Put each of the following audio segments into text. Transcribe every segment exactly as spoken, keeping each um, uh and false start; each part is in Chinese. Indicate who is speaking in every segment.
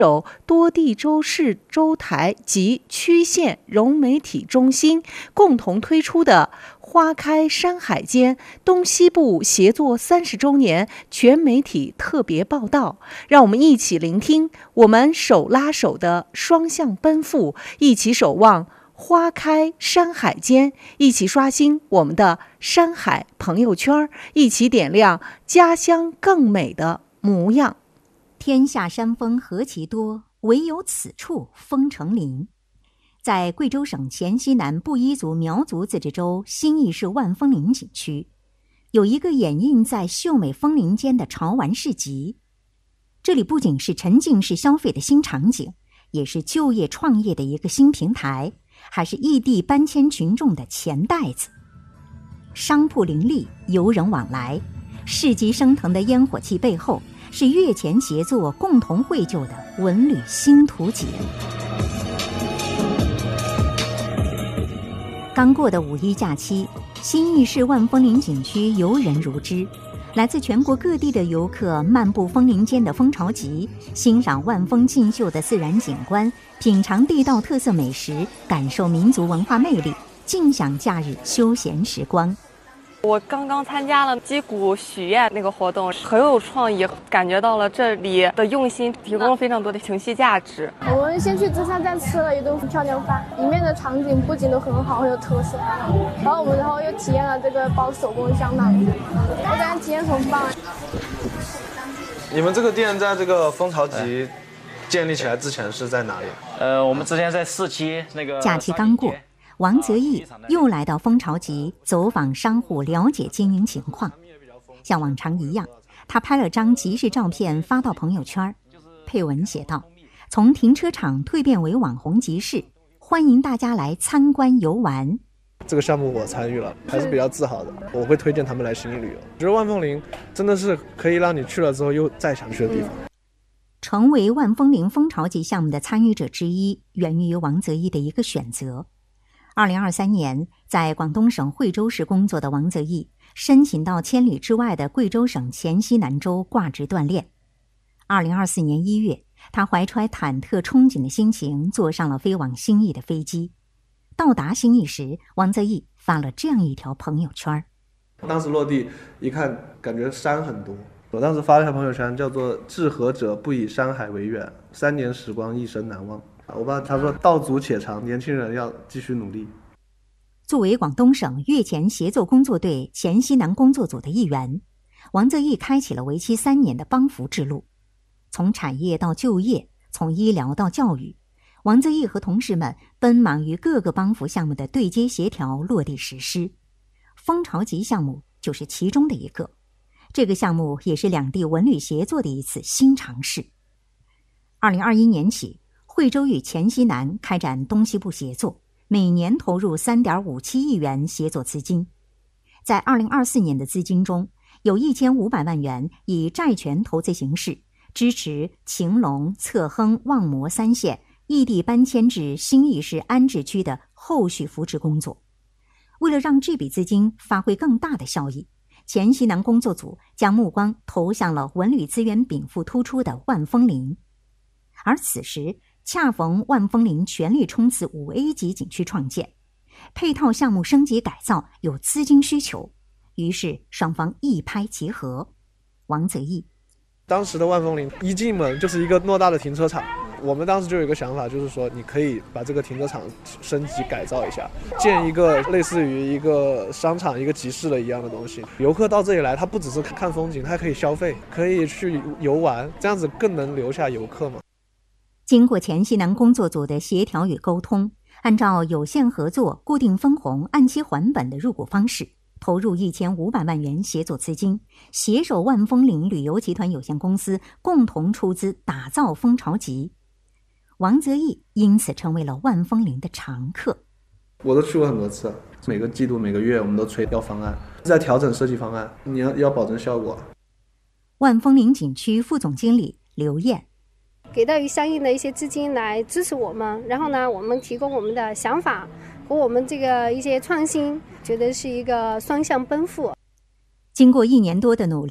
Speaker 1: 有多地州市州台及区县融媒体中心共同推出的花开山海间东西部协作三十周年全媒体特别报道，让我们一起聆听我们手拉手的双向奔赴，一起守望花开山海间，一起刷新我们的山海朋友圈，一起点亮家乡更美的模样。
Speaker 2: 天下山峰何其多，唯有此处风成林。在贵州省黔西南布依族苗族自治州新义市万峰林景区，有一个掩映在秀美枫林间的潮玩市集。这里不仅是沉浸式消费的新场景，也是就业创业的一个新平台，还是异地搬迁群众的钱袋子。商铺林立，游人往来，市集升腾的烟火气背后，是越黔协作共同绘就的文旅新图景。刚过的五一假期，新义市万峰林景区游人如织，来自全国各地的游客漫步枫林间的蜂巢集，欣赏万峰竞秀的自然景观，品尝地道特色美食，感受民族文化魅力，尽享假日休闲时光。
Speaker 3: 我刚刚参加了击鼓许愿那个活动，很有创意，感觉到了这里的用心，提供了非常多的情绪价值。
Speaker 4: 我们先去芝山站吃了一顿漂亮饭，里面的场景布景都很好，很有特色。然后我们然后又体验了这个包手工香囊，我感觉体验很棒。
Speaker 5: 你们这个店在这个蜂巢集建立起来之前是在哪里？
Speaker 6: 呃，我们之前在市期那个。
Speaker 2: 假期刚过，王泽义又来到蜂巢集走访商户，了解经营情况。像往常一样，他拍了张集市照片发到朋友圈，配文写道：从停车场蜕变为网红集市，欢迎大家来参观游玩。
Speaker 5: 这个项目我参与了，还是比较自豪的。我会推荐他们来新义旅游。我觉得万峰林真的是可以让你去了之后又再想去的地方。
Speaker 2: 成为万峰林蜂巢集项目的参与者之一，源于王泽义的一个选择。二零二三年，在广东省惠州市工作的王泽义申请到千里之外的贵州省黔西南州挂职锻炼。二零二四年一月，他怀揣忐忑憧憬的心情，坐上了飞往新义的飞机。到达新义时，王泽义发了这样一条朋友圈。
Speaker 5: 当时落地一看，感觉山很多。我当时发了条朋友圈，叫做“志合者不以山海为远，三年时光一生难忘”。我爸他说道阻且长，年轻人要继续努力。
Speaker 2: 作为广东省越黔协作工作队黔西南工作组的一员，王泽义开启了为期三年的帮扶之路。从产业到就业，从医疗到教育，王泽义和同事们奔忙于各个帮扶项目的对接协调、落地实施。蜂巢集项目就是其中的一个。这个项目也是两地文旅协作的一次新尝试。二零二一年起，惠州与黔西南开展东西部协作，每年投入 三点五七亿元协作资金。在二零二四年的资金中，有一千五百万元以债权投资形式支持晴隆、策亨、望摩三县异地搬迁至新义市安置区的后续扶持工作。为了让这笔资金发挥更大的效益，黔西南工作组将目光投向了文旅资源禀赋突出的万峰林。而此时恰逢万峰林全力冲刺 五 A 级景区创建，配套项目升级改造有资金需求，于是双方一拍即合。王泽义：
Speaker 5: 当时的万峰林一进门就是一个偌大的停车场，我们当时就有一个想法，就是说你可以把这个停车场升级改造一下，建一个类似于一个商场、一个集市的一样的东西。游客到这里来，他不只是看风景，他可以消费，可以去游玩，这样子更能留下游客嘛。
Speaker 2: 经过黔西南工作组的协调与沟通，按照有限合作、固定分红、按期还本的入股方式，投入一千五百万元协作资金，携手万峰林旅游集团有限公司共同出资打造蜂巢集。王泽义因此成为了万峰林的常客。
Speaker 5: 我都去过很多次，每个季度、每个月我们都催要方案，在调整设计方案，你要要保证效果。
Speaker 2: 万峰林景区副总经理刘燕：
Speaker 4: 给到相应的一些资金来支持我们，然后呢，我们提供我们的想法和我们这个一些创新，觉得是一个双向奔赴。
Speaker 2: 经过一年多的努力，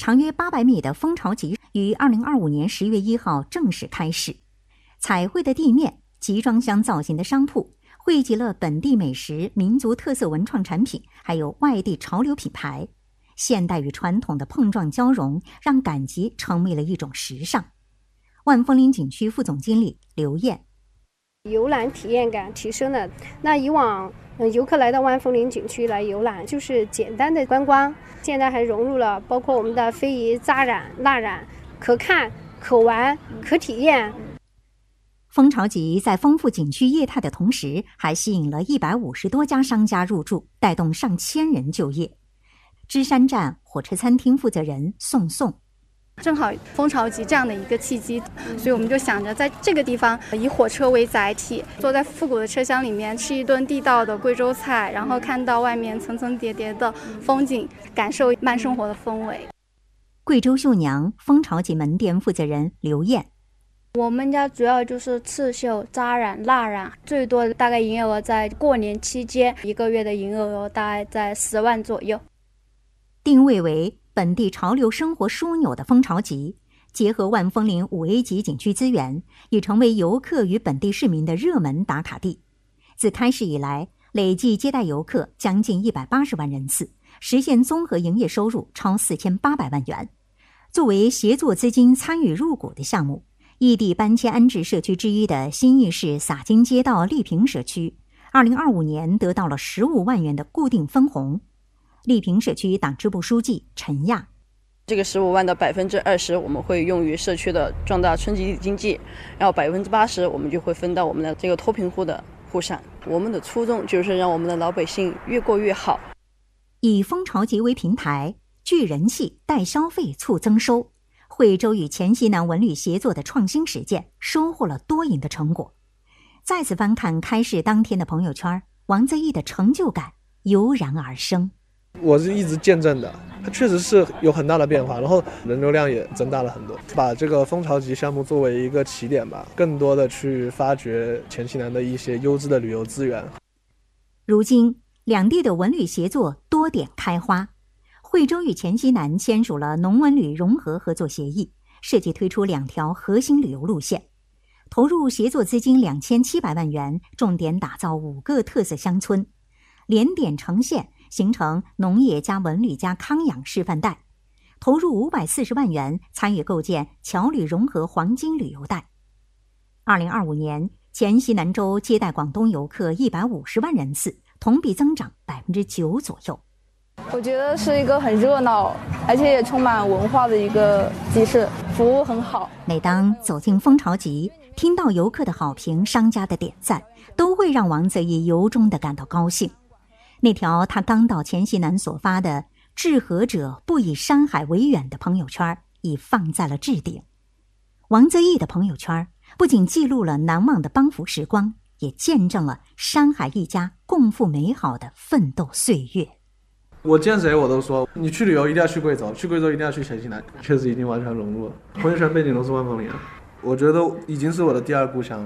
Speaker 2: 长约八百米的蜂巢集于二零二五年十月一号正式开始。彩绘的地面、集装箱造型的商铺，汇集了本地美食、民族特色文创产品，还有外地潮流品牌。现代与传统的碰撞交融，让赶集成为了一种时尚。万枫林景区副总经理刘燕，
Speaker 7: 游览体验感提升了。那以往游客来到万枫林景区来游览就是简单的观光，现在还融入了包括我们的非遗扎染、蜡染，可看、可玩、可体验。
Speaker 2: 蜂巢集在丰富景区业态的同时，还吸引了一百五十多家商家入驻，带动上千人就业。芝山站火车餐厅负责人宋宋，
Speaker 8: 正好蜂巢集这样的一个契机，所以我们就想着在这个地方以火车为载体，坐在复古的车厢里面吃一顿地道的贵州菜，然后看到外面层层叠叠的风景，感受慢生活的氛围。
Speaker 2: 贵州绣娘蜂巢集门店负责人刘燕，
Speaker 9: 我们家主要就是刺绣、扎染、蜡染，最多大概营业额在过年期间，一个月的营业额大概在十万左右。
Speaker 2: 定位为本地潮流生活枢纽的蜂巢集，结合万枫林五 A 级景区资源，已成为游客与本地市民的热门打卡地。自开始以来，累计接待游客将近一百八十万人次，实现综合营业收入超四千八百万元。作为协作资金参与入股的项目，异地搬迁安置社区之一的新义市洒金街道丽平社区，二零二五年得到了十五万元的固定分红。丽平社区党支部书记陈亚，
Speaker 10: 这个十五万的百分之二十我们会用于社区的壮大村集体经济，然后百分之八十我们就会分到我们的这个脱贫户的户上。我们的初衷就是让我们的老百姓越过越好。
Speaker 2: 以蜂巢集为平台，聚人气、带消费、促增收。惠州与黔西南文旅协作的创新实践，收获了多赢的成果。再次翻看开市当天的朋友圈，王泽义的成就感油然而生。
Speaker 5: 我是一直见证的，它确实是有很大的变化，然后人流量也增大了很多。把这个蜂巢集项目作为一个起点吧，更多的去发掘黔西南的一些优质的旅游资源。
Speaker 2: 如今，两地的文旅协作多点开花。惠州与黔西南签署了农文旅融合合作协议，设计推出两条核心旅游路线，投入协作资金两千七百万元，重点打造五个特色乡村，连点呈现，形成农业加文旅加康养示范带，投入五百四十万元，参与构建侨旅融合黄金旅游带。二零二五年，黔西南州接待广东游客一百五十万人次，同比增长百分之九左右。
Speaker 11: 我觉得是一个很热闹，而且也充满文化的一个集市，服务很好。
Speaker 2: 每当走进蜂巢集，听到游客的好评、商家的点赞，都会让王泽义由衷地感到高兴。那条他刚到黔西南所发的“治河者不以山海为远”的朋友圈，已放在了置顶。王泽义的朋友圈不仅记录了难忘的帮扶时光，也见证了山海一家共赴美好的奋斗岁月。
Speaker 5: 我见谁我都说，你去旅游一定要去贵州，去贵州一定要去黔西南，确实已经完全融入了。朋友圈背景都是万枫林，我觉得已经是我的第二故乡了。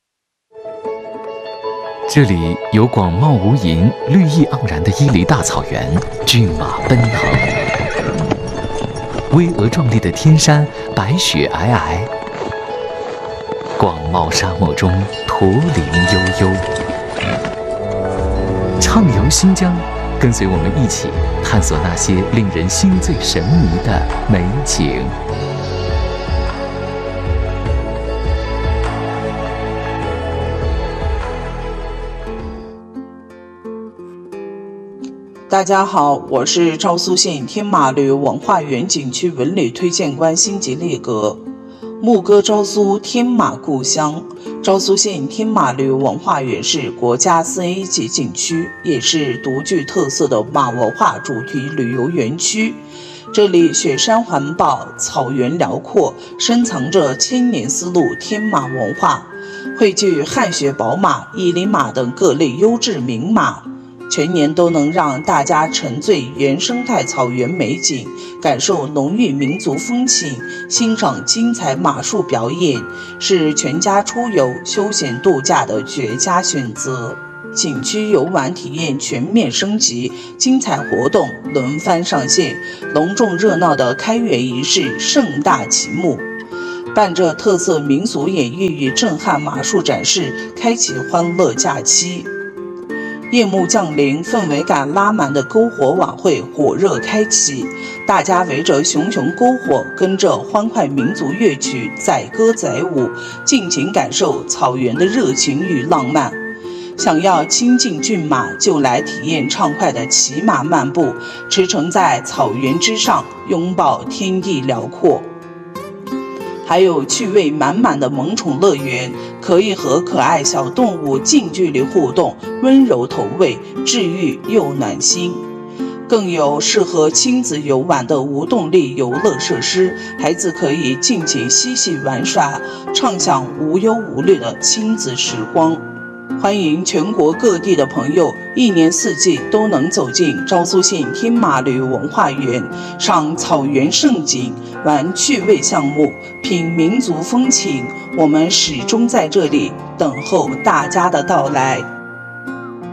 Speaker 12: 这里有广袤无垠、绿意盎然的伊犁大草原，骏马奔腾；巍峨壮丽的天山，白雪皑皑；广袤沙漠中，驼铃悠悠。畅游新疆，跟随我们一起探索那些令人心醉神迷的美景。
Speaker 13: 大家好，我是昭苏县天马旅文化园景区文旅推荐官辛吉列格。牧歌昭苏天马故乡，昭苏县天马旅文化园是国家四 A 级景区，也是独具特色的马文化主题旅游园区。这里雪山环抱，草原辽阔，深藏着千年丝路天马文化，汇聚汗血宝马、伊犁马等各类优质名马，全年都能让大家沉醉原生态草原美景，感受浓郁民族风情，欣赏精彩马术表演，是全家出游休闲度假的绝佳选择。 景区游玩体验全面升级，精彩活动轮番上线，隆重热闹的开园仪式盛大启幕。伴着特色民俗演绎与震撼马术展示，开启欢乐假期。夜幕降临，氛围感拉满的篝火晚会火热开启，大家围着熊熊篝火，跟着欢快民族乐曲载歌载舞，尽情感受草原的热情与浪漫。想要亲近骏马，就来体验畅快的骑马漫步，驰骋在草原之上，拥抱天地辽阔。还有趣味满满的萌宠乐园，可以和可爱小动物近距离互动，温柔投喂，治愈又暖心。更有适合亲子游玩的无动力游乐设施，孩子可以尽情嬉戏玩耍，畅享无忧无虑的亲子时光。欢迎全国各地的朋友一年四季都能走进昭苏县天马旅文化园，赏草原盛景，玩趣味项目，品民族风情。我们始终在这里等候大家的到来。